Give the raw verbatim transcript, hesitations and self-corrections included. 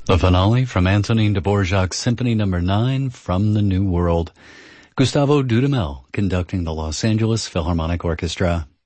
The finale from Antonin Dvorak's Symphony Number nine from the New World. Gustavo Dudamel conducting the Los Angeles Philharmonic Orchestra.